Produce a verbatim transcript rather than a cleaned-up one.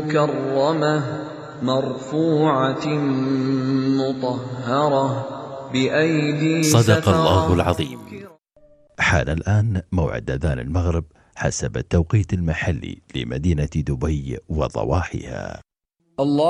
مكرمة مرفوعة مطهرة بأيدي صدق الله سفرة. العظيم. حان الآن موعد أذان المغرب حسب التوقيت المحلي لمدينة دبي وضواحيها. الله